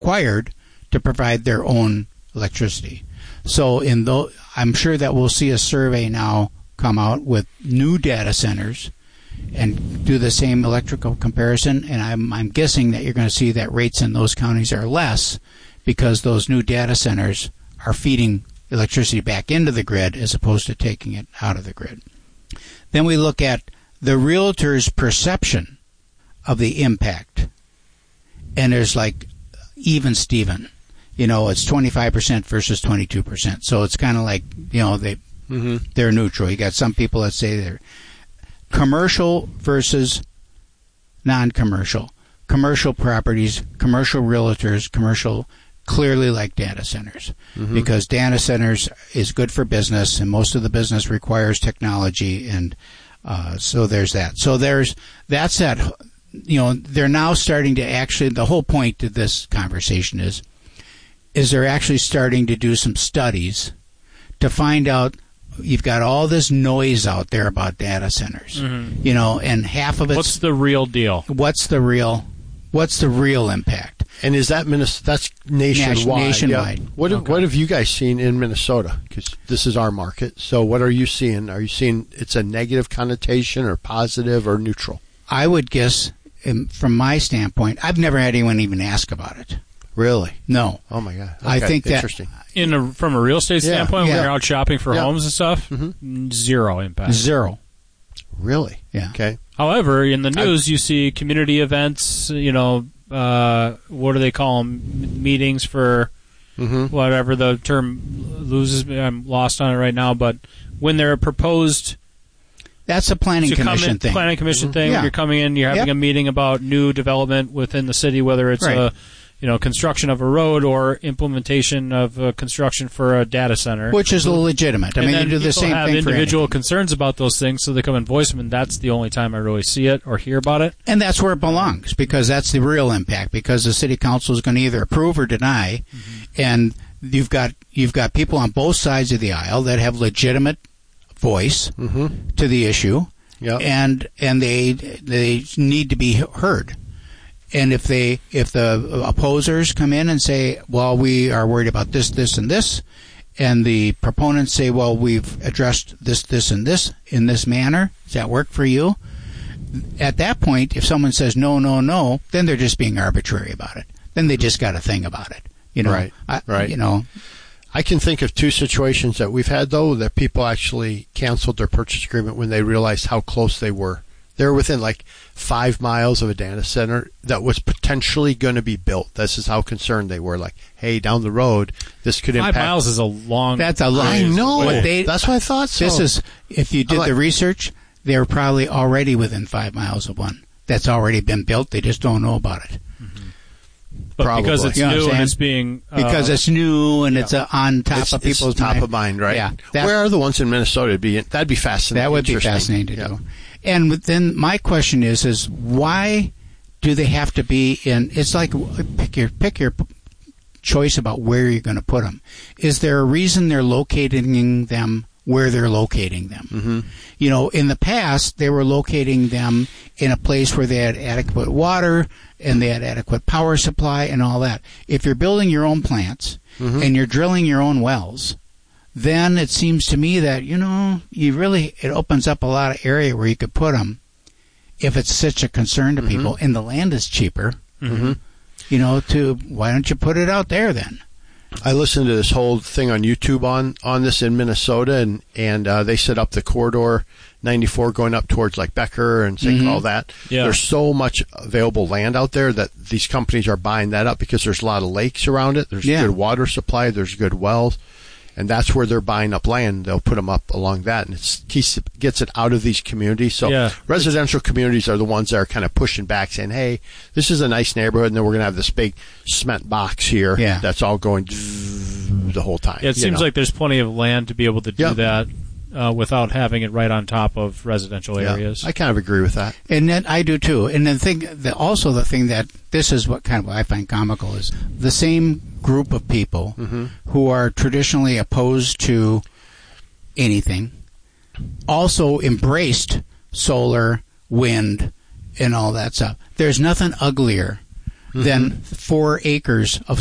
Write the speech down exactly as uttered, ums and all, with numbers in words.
required to provide their own electricity. So in the, I'm sure that we'll see a survey now come out with new data centers and do the same electrical comparison, and I'm, I'm guessing that you're going to see that rates in those counties are less because those new data centers are feeding electricity back into the grid as opposed to taking it out of the grid. Then we look at the realtor's perception of the impact, and there's like even Steven. You know, it's twenty-five percent versus twenty-two percent. So it's kind of like, you know, they, mm-hmm. they're neutral. You got some people that say they're commercial versus non-commercial. Commercial properties, commercial realtors, commercial clearly like data centers, mm-hmm. because data centers is good for business, and most of the business requires technology, and uh, so there's that. So there's that's that. You know, they're now starting to actually. The whole point of this conversation is, is they're actually starting to do some studies to find out. You've got all this noise out there about data centers, mm-hmm. you know, and half of it's what's the real deal? What's the real? What's the real impact? And is that Minnesota? That's nationwide. Nationwide. Yeah. What have, okay. What have you guys seen in Minnesota? Because this is our market. So what are you seeing? Are you seeing it's a negative connotation, or positive, or neutral? I would guess, from my standpoint, I've never had anyone even ask about it. Really? No. Oh my God. Okay. I think that interesting. In a, from a real estate yeah. standpoint, yeah. when you're out shopping for yeah. homes and stuff, mm-hmm. zero impact. Zero. Really? Yeah. Okay. However, in the news, I, you see community events. You know, uh, what do they call them? Meetings for mm-hmm. whatever the term loses me. I'm lost on it right now. But when they're proposed. That's a planning commission in, thing. Planning commission mm-hmm. thing. Yeah. When you're coming in, you're having yep. a meeting about new development within the city, whether it's right. a, you know, construction of a road or implementation of a construction for a data center, which is legitimate. I and mean, then you do the people same have thing individual for concerns about those things, so they come and voice them, and that's the only time I really see it or hear about it. And that's where it belongs, because that's the real impact. Because the city council is going to either approve or deny, mm-hmm. and you've got you've got people on both sides of the aisle that have legitimate voice mm-hmm. to the issue. Yep. And and they they need to be heard. And if they if the opposers come in and say, well, we are worried about this, this, and this, and the proponents say, well, we've addressed this, this, and this in this manner, does that work for you? At that point, if someone says no, no, no, then they're just being arbitrary about it. Then they just got a thing about it. You know, right, I, right. You know. I can think of two situations that we've had, though, that people actually canceled their purchase agreement when they realized how close they were. They were within like five miles of a data center that was potentially going to be built. This is how concerned they were. Like, hey, down the road, this could five impact. Five miles is a long. That's a long. I know. What they, That's what I thought. So. This is, if you did like, the research, they were probably already within five miles of one. That's already been built. They just don't know about it. But Probably. because it's you know new and it's being uh, because it's new and yeah. it's uh, on top it's, of people's it's top mind. of mind, right? Yeah. That, Where are the ones in Minnesota? It'd be, that'd be fascinating. That would be fascinating to yeah. do. And then my question is: is why do they have to be in? It's like pick your pick your choice about where you're going to put them. Is there a reason they're locating them where they're locating them? Mm-hmm. You know, in the past they were locating them in a place where they had adequate water and they had adequate power supply and all that. If you're building your own plants mm-hmm. and you're drilling your own wells, then it seems to me that, you know, you really, it opens up a lot of area where you could put them if it's such a concern to mm-hmm. people, and the land is cheaper, mm-hmm. you know, to, why don't you put it out there then? I listened to this whole thing on YouTube on, on this in Minnesota, and, and uh, they set up the corridor ninety-four going up towards like Becker and Saint mm-hmm. all that. Yeah. There's so much available land out there that these companies are buying that up because there's a lot of lakes around it. There's yeah. good water supply. There's good wells. And that's where they're buying up land. They'll put them up along that, and it keeps, gets it out of these communities. So yeah. residential communities are the ones that are kind of pushing back, saying, hey, this is a nice neighborhood, and then we're going to have this big cement box here yeah. that's all going the whole time. Yeah, it seems know? like there's plenty of land to be able to do yep. that uh, without having it right on top of residential yeah. areas. I kind of agree with that. And then I do too. And then think that also the thing that this is what kind of what I find comical is the same group of people mm-hmm. who are traditionally opposed to anything also embraced solar, wind, and all that stuff. There's nothing uglier than four acres of